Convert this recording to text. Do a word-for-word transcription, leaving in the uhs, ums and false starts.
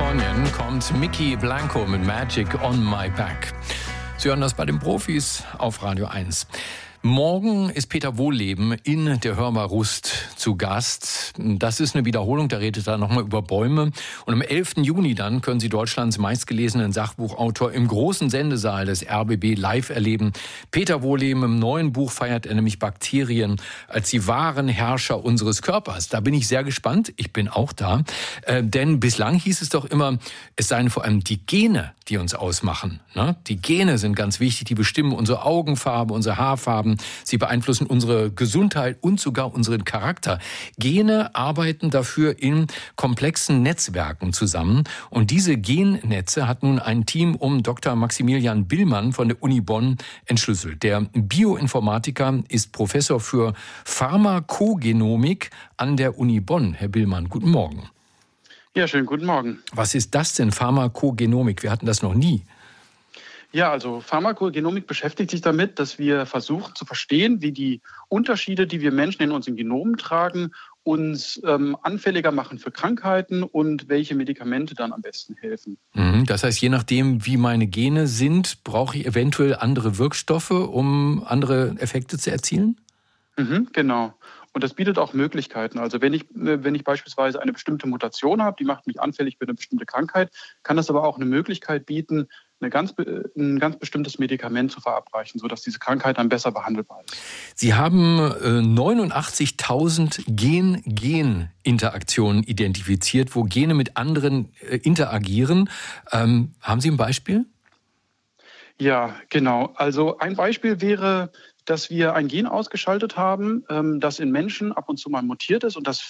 Kalifornien kommt Mickey Blanco mit Magic on My Back. Sie hören das bei den Profis auf Radio eins. Morgen ist Peter Wohlleben in der Hörbar Rust zu Gast. Das ist eine Wiederholung, da redet er nochmal über Bäume. Und am elften Juni dann können Sie Deutschlands meistgelesenen Sachbuchautor im großen Sendesaal des R B B live erleben. Peter Wohlleben, im neuen Buch feiert er nämlich Bakterien als die wahren Herrscher unseres Körpers. Da bin ich sehr gespannt. Ich bin auch da. Äh, denn bislang hieß es doch immer, es seien vor allem die Gene, die uns ausmachen. Ne? Die Gene sind ganz wichtig, die bestimmen unsere Augenfarbe, unsere Haarfarben. Sie beeinflussen unsere Gesundheit und sogar unseren Charakter. Gene arbeiten dafür in komplexen Netzwerken zusammen. Und diese Gennetze hat nun ein Team um Doktor Maximilian Billmann von der Uni Bonn entschlüsselt. Der Bioinformatiker ist Professor für Pharmakogenomik an der Uni Bonn. Herr Billmann, guten Morgen. Ja, schönen guten Morgen. Was ist das denn, Pharmakogenomik? Wir hatten das noch nie. Ja, also Pharmakogenomik beschäftigt sich damit, dass wir versuchen zu verstehen, wie die Unterschiede, die wir Menschen in unseren Genomen tragen, uns ähm, anfälliger machen für Krankheiten und welche Medikamente dann am besten helfen. Das heißt, je nachdem, wie meine Gene sind, brauche ich eventuell andere Wirkstoffe, um andere Effekte zu erzielen? Mhm, genau. Und das bietet auch Möglichkeiten. Also wenn ich, wenn ich beispielsweise eine bestimmte Mutation habe, die macht mich anfällig für eine bestimmte Krankheit, kann das aber auch eine Möglichkeit bieten, eine ganz, ein ganz bestimmtes Medikament zu verabreichen, sodass diese Krankheit dann besser behandelbar ist. Sie haben äh, neunundachtzigtausend Gen-Gen-Interaktionen identifiziert, wo Gene mit anderen äh, interagieren. Ähm, haben Sie ein Beispiel? Ja, genau. Also ein Beispiel wäre, dass wir ein Gen ausgeschaltet haben, das in Menschen ab und zu mal mutiert ist und das